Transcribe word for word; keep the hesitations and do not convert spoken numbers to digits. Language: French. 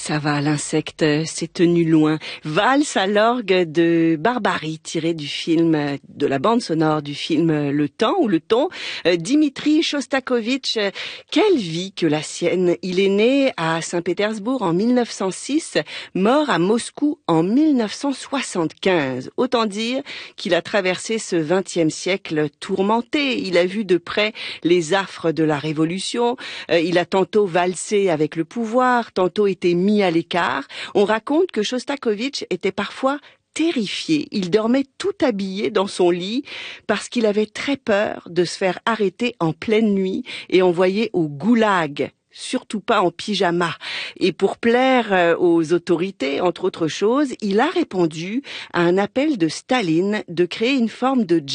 Ça va, l'insecte s'est tenu loin. Valse à l'orgue de Barbarie, tiré du film, de la bande sonore du film Le Temps ou Le Ton. Dimitri Shostakovich, quelle vie que la sienne. Il est né à Saint-Pétersbourg en mille neuf cent six, mort à Moscou en mille neuf cent soixante-quinze. Autant dire qu'il a traversé ce vingtième siècle tourmenté. Il a vu de près les affres de la Révolution. Il a tantôt valsé avec le pouvoir, tantôt été mis à l'écart. On raconte que Shostakovich était parfois terrifié. Il dormait tout habillé dans son lit parce qu'il avait très peur de se faire arrêter en pleine nuit et envoyer au goulag. Surtout pas en pyjama. Et pour plaire aux autorités, entre autres choses, il a répondu à un appel de Staline de créer une forme de